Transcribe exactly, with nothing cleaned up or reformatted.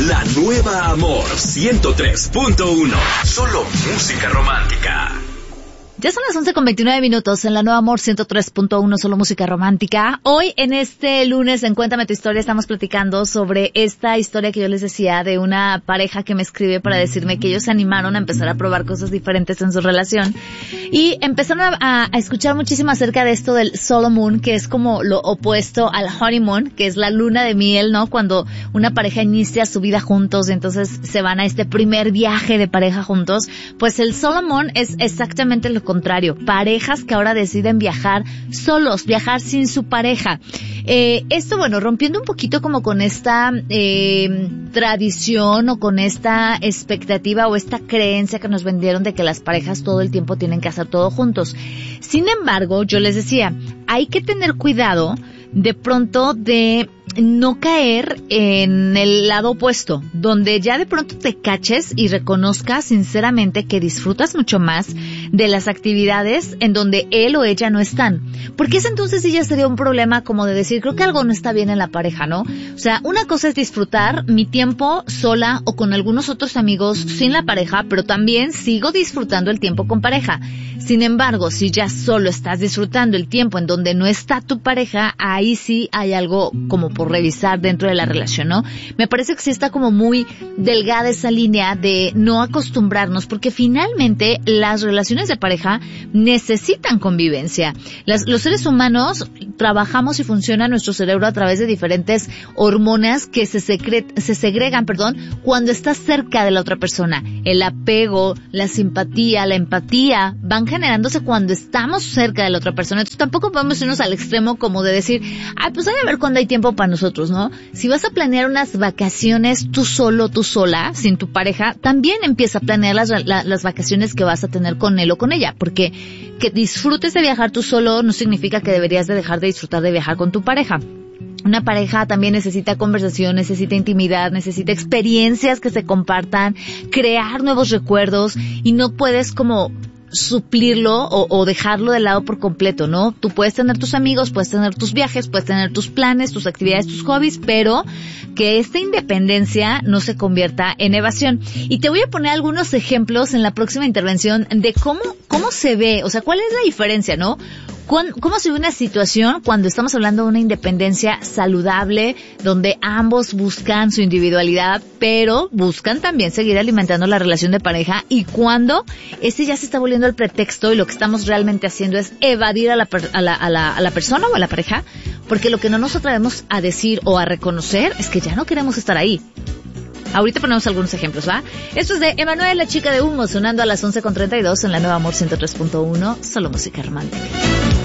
La nueva Amor ciento tres punto uno. Solo música romántica. Ya son las once con veintinueve minutos en la Nueva Amor ciento tres punto uno, solo música romántica. Hoy, en este lunes, en Cuéntame tu Historia, estamos platicando sobre esta historia que yo les decía de una pareja que me escribe para decirme que ellos se animaron a empezar a probar cosas diferentes en su relación. Y empezaron a, a escuchar muchísimo acerca de esto del solo moon, que es como lo opuesto al honeymoon, que es la luna de miel, ¿no? Cuando una pareja inicia su vida juntos y entonces se van a este primer viaje de pareja juntos. Pues el solo moon es exactamente lo contrario, parejas que ahora deciden viajar solos, viajar sin su pareja. Eh, esto, bueno, rompiendo un poquito como con esta eh, tradición o con esta expectativa o esta creencia que nos vendieron de que las parejas todo el tiempo tienen que hacer todo juntos. Sin embargo, yo les decía, hay que tener cuidado de pronto de no caer en el lado opuesto, donde ya de pronto te caches y reconozcas sinceramente que disfrutas mucho más de las actividades en donde él o ella no están. Porque ese entonces sí ya sería un problema como de decir, creo que algo no está bien en la pareja, ¿no? O sea, una cosa es disfrutar mi tiempo sola o con algunos otros amigos sin la pareja, pero también sigo disfrutando el tiempo con pareja. Sin embargo, si ya solo estás disfrutando el tiempo en donde no está tu pareja, ahí sí hay algo como por revisar dentro de la relación, ¿no? Me parece que sí está como muy delgada esa línea de no acostumbrarnos, porque finalmente las relaciones de pareja necesitan convivencia. Las, los seres humanos trabajamos y funciona nuestro cerebro a través de diferentes hormonas que se, secret, se segregan, perdón, cuando estás cerca de la otra persona. El apego, la simpatía, la empatía van generándose cuando estamos cerca de la otra persona. Entonces tampoco podemos irnos al extremo como de decir, ay, pues hay que ver cuándo hay tiempo para nosotros, ¿no? Si vas a planear unas vacaciones tú solo, tú sola, sin tu pareja, también empieza a planear las, la, las vacaciones que vas a tener con él o con ella, porque que disfrutes de viajar tú solo no significa que deberías de dejar de disfrutar de viajar con tu pareja. Una pareja también necesita conversación, necesita intimidad, necesita experiencias que se compartan, crear nuevos recuerdos, y no puedes como suplirlo o, o dejarlo de lado por completo, ¿no? Tú puedes tener tus amigos, puedes tener tus viajes, puedes tener tus planes, tus actividades, tus hobbies, pero que esta independencia no se convierta en evasión. Y te voy a poner algunos ejemplos en la próxima intervención de cómo, cómo se ve, o sea, cuál es la diferencia, ¿no? ¿Cómo se ve una situación cuando estamos hablando de una independencia saludable, donde ambos buscan su individualidad, pero buscan también seguir alimentando la relación de pareja, y cuando ese ya se está volviendo el pretexto y lo que estamos realmente haciendo es evadir a la, a la, a la, a la persona o a la pareja, porque lo que no nos atrevemos a decir o a reconocer es que ya no queremos estar ahí? Ahorita ponemos algunos ejemplos, ¿va? Esto es de Emanuel, la chica de humo, sonando a las once con treinta y dos en la Nueva Amor ciento tres punto uno, solo música romántica.